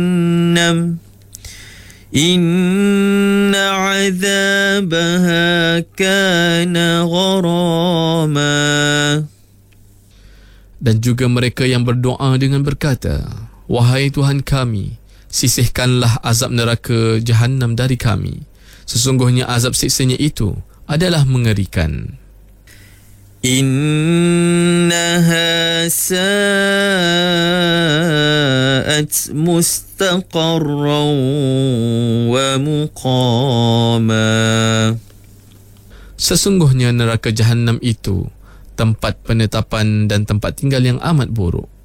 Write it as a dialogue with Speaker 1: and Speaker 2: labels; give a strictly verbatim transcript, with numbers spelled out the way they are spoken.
Speaker 1: جهنم إن عذابها كان غراما.
Speaker 2: Dan juga mereka yang berdoa dengan berkata, wahai Tuhan kami, sisihkanlah azab neraka Jahannam dari kami. Sesungguhnya azab siksanya itu adalah mengerikan.
Speaker 1: إنها ساءت مستقرا ومقاما.
Speaker 2: Sesungguhnya neraka Jahannam itu tempat penetapan dan tempat tinggal yang amat buruk.